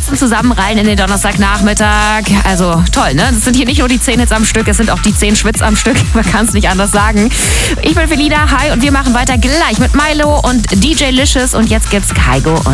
zum Zusammenrallen in den Donnerstagnachmittag. Also toll, ne? Das sind hier nicht nur die 10 Hits am Stück, es sind auch die 10 Schwitz am Stück. Man kann es nicht anders sagen. Ich bin Felina, hi, und wir machen weiter gleich mit Milo und DJ Licious. Und jetzt gibt's Kygo und